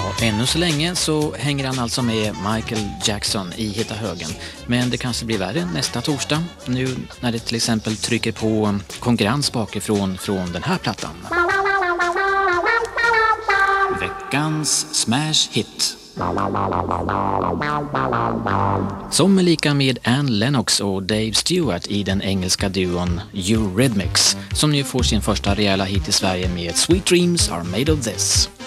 Ännu så länge så hänger han alltså med Michael Jackson i heta högen. Men det kanske blir värre nästa torsdag, nu när det till exempel trycker på konkurrens bakifrån från den här plattan. Veckans Smash Hit. Som är lika med Anne Lennox och Dave Stewart i den engelska duon Eurythmics, som nu får sin första rejäla hit i Sverige med Sweet Dreams Are Made of This.